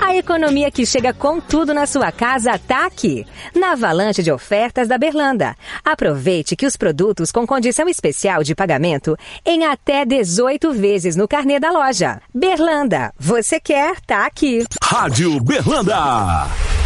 A economia que chega com tudo na sua casa tá aqui, na avalanche de ofertas da Berlanda. Aproveite que os produtos com condição especial de pagamento em até 18 vezes no carnê da loja. Berlanda, você quer, tá aqui. Rádio Berlanda.